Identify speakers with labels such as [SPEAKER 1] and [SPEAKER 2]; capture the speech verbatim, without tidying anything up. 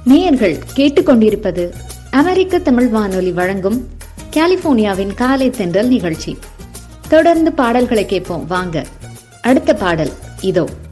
[SPEAKER 1] நேயர்கள் கேட்டுக்கொண்டிருப்பது அமெரிக்க தமிழ் வானொலி வழங்கும் கலிபோர்னியாவின் காலை தென்றல் நிகழ்ச்சி. தொடர்ந்து பாடல்களை கேட்போம் வாங்க. அடுத்த பாடல் இதோ.